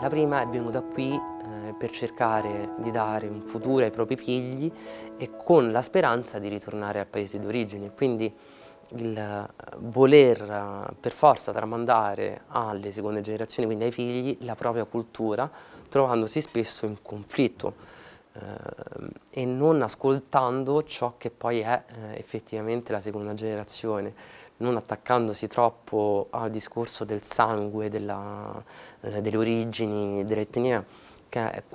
La prima è venuta qui per cercare di dare un futuro ai propri figli e con la speranza di ritornare al paese d'origine. Quindi il voler per forza tramandare alle seconde generazioni, quindi ai figli, la propria cultura, trovandosi spesso in conflitto e non ascoltando ciò che poi è effettivamente la seconda generazione, non attaccandosi troppo al discorso del sangue, delle origini, dell'etnia, che è